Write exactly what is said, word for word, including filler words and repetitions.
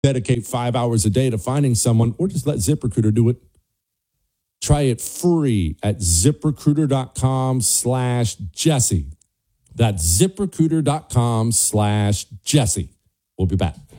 dedicate five hours a day to finding someone, or just let ZipRecruiter do it. Try it free at ZipRecruiter.com slash Jesse. That's ZipRecruiter.com slash Jesse. We'll be back.